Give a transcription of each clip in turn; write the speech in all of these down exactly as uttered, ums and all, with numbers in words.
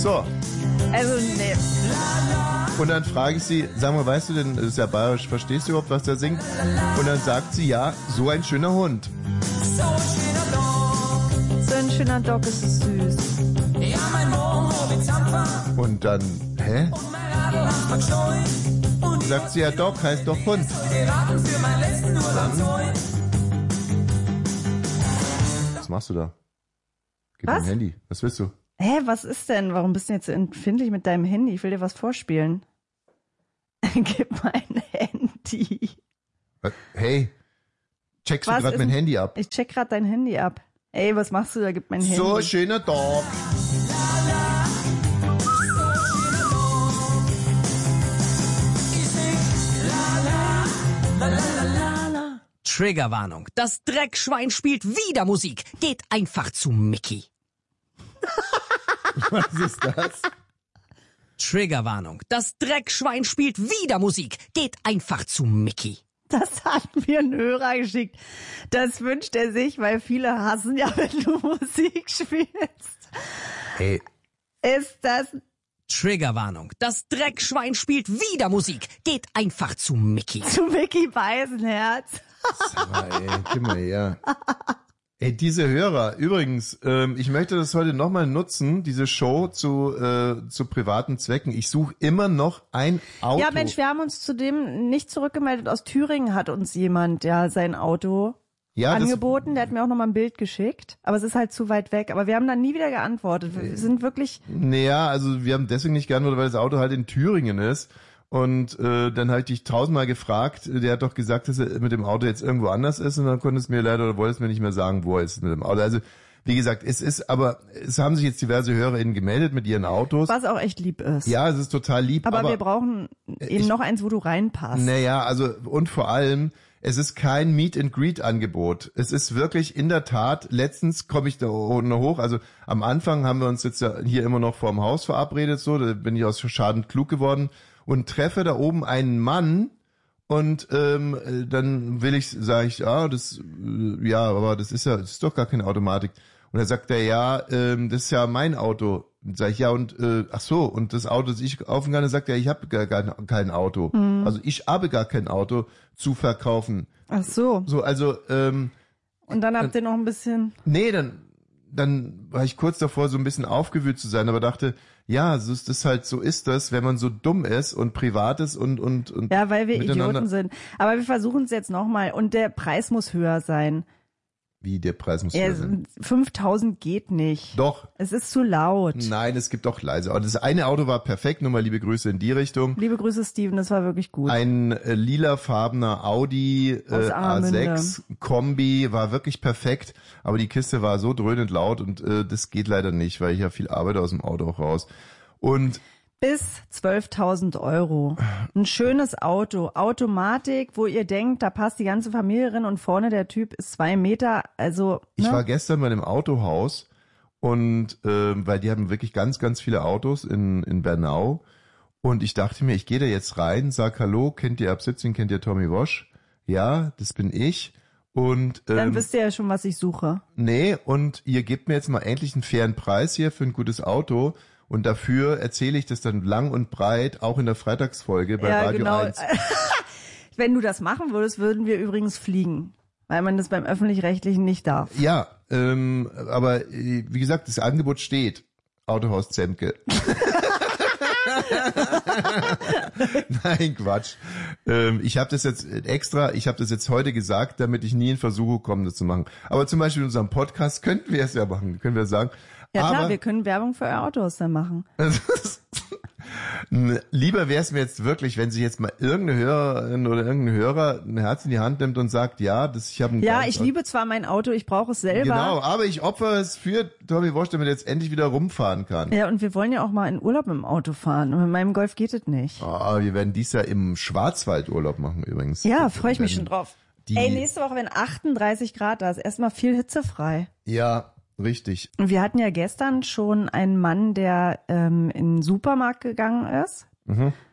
So. Also, nee. Und dann frage ich sie, sag mal, weißt du denn, das ist ja bayerisch, verstehst du überhaupt, was der singt? Und dann sagt sie, ja, so ein schöner Hund. So ein schöner Dog, ist es süß. Und dann, hä? Sagt sie, ja, Dog heißt doch Hund. Dann, was machst du da? Gib Was? dein Handy. Was willst du? Hä, was ist denn? Warum bist du jetzt so empfindlich mit deinem Handy? Ich will dir was vorspielen. Gib mein Handy. Hey, checkst Was du gerade ist mein denn- Handy ab? Ich check gerade dein Handy ab. Ey, was machst du da? Gib mein Handy. So schöner Dog. Triggerwarnung. Das Dreckschwein spielt wieder Musik. Geht einfach zu Mickey. Was ist das? Triggerwarnung. Das Dreckschwein spielt wieder Musik. Geht einfach zu Mickey. Das hat mir ein Hörer geschickt. Das wünscht er sich, weil viele hassen ja, wenn du Musik spielst. Hey, Ist das... Triggerwarnung. Das Dreckschwein spielt wieder Musik. Geht einfach zu Mickey. Zu Mickey Beisenherz. sag mal, ey, gib mal her. Ey, diese Hörer, übrigens, ähm, ich möchte das heute nochmal nutzen, diese Show zu, äh, zu privaten Zwecken. Ich suche immer noch ein Auto. Ja, Mensch, wir haben uns zudem nicht zurückgemeldet. Aus Thüringen hat uns jemand ja sein Auto ja, das, angeboten. Der hat mir auch nochmal ein Bild geschickt. Aber es ist halt zu weit weg. Aber wir haben dann nie wieder geantwortet. Wir sind wirklich... naja, also wir haben deswegen nicht geantwortet, weil das Auto halt in Thüringen ist. Und äh, dann habe ich dich tausendmal gefragt, der hat doch gesagt, dass er mit dem Auto jetzt irgendwo anders ist und dann konnte es mir leider oder wollte es mir nicht mehr sagen, wo er ist mit dem Auto. Also wie gesagt, es ist aber, es haben sich jetzt diverse HörerInnen gemeldet mit ihren Autos. Was auch echt lieb ist. Ja, es ist total lieb. aber, Aber, wir brauchen eben ich- noch eins, wo du reinpasst. Naja, also und vor allem, es ist kein Meet-and-Greet-Angebot. Es ist wirklich in der Tat, letztens komme ich da noch hoch, also am Anfang haben wir uns jetzt ja hier immer noch vorm Haus verabredet, so, da bin ich aus Schaden klug geworden und treffe da oben einen Mann und ähm, dann will ich, sage ich, ah, das, äh, ja, aber das ist ja, das ist doch gar keine Automatik. Und dann sagt er, ja, ähm, das ist ja mein Auto. Und sag ich, ja, und äh, ach so, und das Auto, das ich kaufen kann, dann sagt er, ich habe gar, gar kein Auto. Mhm. Also ich habe gar kein Auto zu verkaufen. Ach so. So, also, ähm, Und dann habt ihr noch ein bisschen... nee, dann, dann war ich kurz davor, so ein bisschen aufgewühlt zu sein, aber dachte, ja, so ist das halt, so ist das, wenn man so dumm ist und privat ist und und und Ja, weil wir miteinander- Idioten sind. Aber wir versuchen es jetzt nochmal. Und der Preis muss höher sein. Wie, der Preis muss Ja, höher sein. fünftausend geht nicht. Doch. Es ist zu laut. Nein, es gibt auch leise. Aber das eine Auto war perfekt, nur mal liebe Grüße in die Richtung. Liebe Grüße, Steven, das war wirklich gut. Ein äh, lilafarbener Audi Aus äh, A Ahrmünde. sechs Kombi war wirklich perfekt, aber die Kiste war so dröhnend laut und äh, das geht leider nicht, weil ich ja viel arbeite aus dem Auto auch raus. Und Bis zwölftausend Euro. Ein schönes Auto. Automatik, wo ihr denkt, da passt die ganze Familie rein und vorne der Typ ist zwei Meter. Also, ich ne? war gestern bei einem Autohaus und äh, weil die haben wirklich ganz, ganz viele Autos in, in Bernau und ich dachte mir, ich gehe da jetzt rein, sag Hallo, kennt ihr ab siebzehn, kennt ihr Tommy Walsh? Ja, das bin ich. Und ähm, Dann wisst ihr ja schon, was ich suche. nee, und ihr gebt mir jetzt mal endlich einen fairen Preis hier für ein gutes Auto. Und dafür erzähle ich das dann lang und breit, auch in der Freitagsfolge bei Ja, Radio genau. eins. Wenn du das machen würdest, würden wir übrigens fliegen. Weil man das beim Öffentlich-Rechtlichen nicht darf. Ja, ähm, aber äh, wie gesagt, das Angebot steht. Autohaus Zemke. Nein, Quatsch. Ähm, ich habe das jetzt extra, ich habe das jetzt heute gesagt, damit ich nie in Versuchung komme, das zu machen. Aber zum Beispiel in unserem Podcast könnten wir es ja machen, können wir sagen. Ja klar, aber, wir können Werbung für euer Autohaus dann machen. Lieber wäre es mir jetzt wirklich, wenn sich jetzt mal irgendeine Hörerin oder irgendein Hörer ein Herz in die Hand nimmt und sagt, ja, das, ich habe ein Ja, geiles ich Auto. liebe zwar mein Auto, ich brauche es selber. Genau, aber ich opfere es für Tommy Walsh, damit er jetzt endlich wieder rumfahren kann. Ja, und wir wollen ja auch mal in Urlaub im Auto fahren. Und mit meinem Golf geht es nicht. Ah, wir werden dies Jahr im Schwarzwald Urlaub machen übrigens. Ja, freue ich mich Wir schon werden drauf. die- Ey, nächste Woche, wenn achtunddreißig Grad da ist, erstmal viel hitzefrei. Ja, richtig. Und wir hatten ja gestern schon einen Mann, der ähm, in den Supermarkt gegangen ist. Mhm.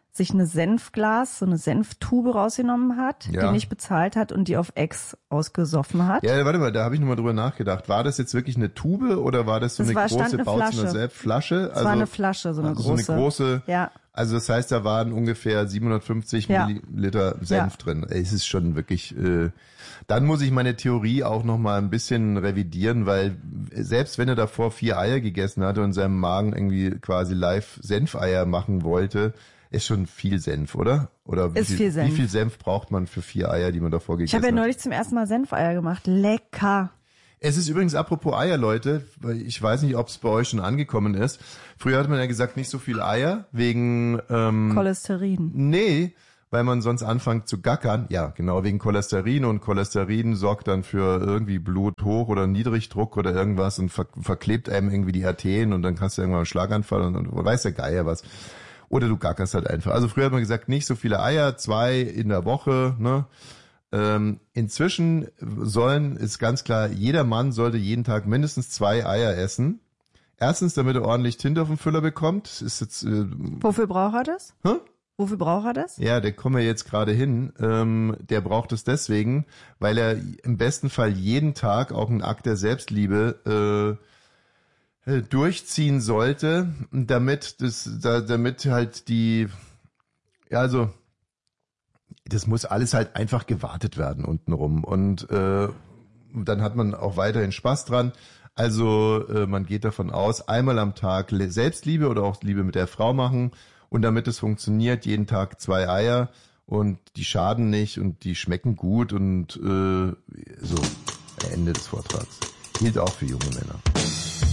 sich eine Senfglas, so eine Senftube rausgenommen hat, Ja. die nicht bezahlt hat und die auf Ex ausgesoffen hat. Ja, warte mal, da habe ich nochmal drüber nachgedacht. War das jetzt wirklich eine Tube oder war das so Das eine war- große stand eine Bautzener Flasche. Flasche? Das war eine Flasche, so eine also große. So eine große. Ja. Also das heißt, da waren ungefähr siebenhundertfünfzig Ja. Milliliter Senf Ja. drin. Ey, es ist schon wirklich. Äh, dann muss ich meine Theorie auch nochmal ein bisschen revidieren, weil selbst wenn er davor vier Eier gegessen hatte und seinem Magen irgendwie quasi live Senfeier machen wollte, ist schon viel Senf, oder? Oder wie Ist viel, viel Senf. wie viel Senf braucht man für vier Eier, die man davor Ich gegessen habe ja hat? neulich zum ersten Mal Senfeier gemacht. Lecker. Es ist übrigens apropos Eier, Leute, weil ich weiß nicht, ob es bei euch schon angekommen ist. Früher hat man ja gesagt, nicht so viel Eier, wegen ähm, Cholesterin. nee, weil man sonst anfängt zu gackern. Ja, genau, wegen Cholesterin, und Cholesterin sorgt dann für irgendwie Bluthoch- oder Niedrigdruck oder irgendwas und ver verklebt einem irgendwie die Arterien und dann hast du irgendwann einen Schlaganfall und, und weiß der Geier was. Oder du gackerst halt einfach. Also früher hat man gesagt, nicht so viele Eier, zwei in der Woche, ne? Ähm, inzwischen sollen, ist ganz klar, jeder Mann sollte jeden Tag mindestens zwei Eier essen. Erstens, damit er ordentlich Tinte auf den Füller bekommt. Ist jetzt, äh, Wofür braucht er das? hä? Wofür braucht er das? Ja, der kommen wir jetzt gerade hin. Ähm, der braucht es deswegen, weil er im besten Fall jeden Tag auch einen Akt der Selbstliebe äh, äh, durchziehen sollte, damit das, da, damit halt die, ja, also das muss alles halt einfach gewartet werden untenrum und äh, dann hat man auch weiterhin Spaß dran. Also äh, man geht davon aus, einmal am Tag Le- Selbstliebe oder auch Liebe mit der Frau machen, und damit es funktioniert, jeden Tag zwei Eier, und die schaden nicht und die schmecken gut und äh, so, Ende des Vortrags. Gilt auch für junge Männer.